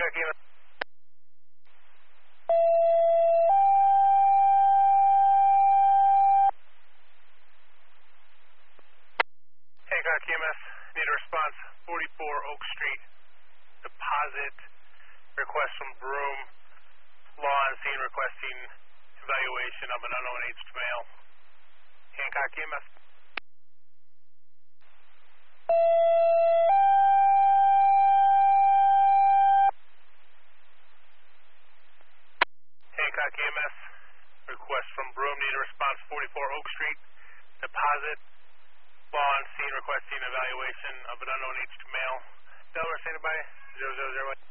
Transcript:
Hancock EMS. Hancock EMS, need a response, 44 Oak Street. Deposit, request from Broome. Law on scene requesting evaluation of an unknown aged male. Hancock EMS. Hancock EMS, request from Broome, need a response, 44 Oak Street. Deposit, law on scene requesting evaluation of an unknown aged male. Delaware, standing by, 0001.